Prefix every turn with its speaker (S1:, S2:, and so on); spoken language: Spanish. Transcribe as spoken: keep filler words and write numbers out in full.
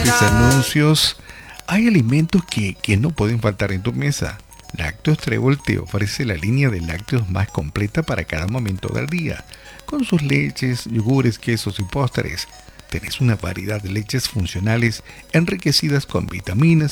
S1: bloques anuncios. Hay alimentos que, que no pueden faltar en tu mesa. Lácteos Trébol te ofrece la línea de lácteos más completa para cada momento del día. Con sus leches, yogures, quesos y postres, tenés una variedad de leches funcionales enriquecidas con vitaminas